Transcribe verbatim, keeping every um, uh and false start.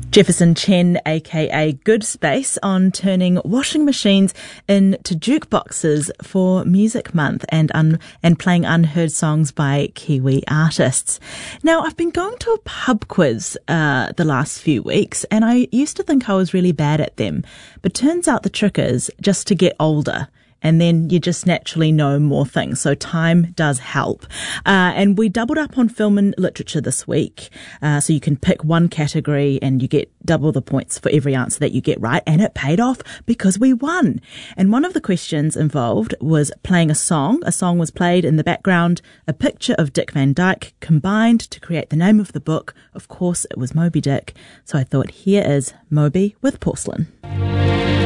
Jefferson Chen, aka Good Space, on turning washing machines into jukeboxes for Music Month and un- and playing unheard songs by Kiwi artists. Now, I've been going to a pub quiz uh, the last few weeks, and I used to think I was really bad at them, but turns out the trick is just to get older. And then you just naturally know more things. So time does help. Uh, and we doubled up on film and literature this week. Uh, so you can pick one category and you get double the points for every answer that you get right. And it paid off because we won. And one of the questions involved was playing a song. A song was played in the background, a picture of Dick Van Dyke combined to create the name of the book. Of course, it was Moby Dick. So I thought, here is Moby with Porcelain.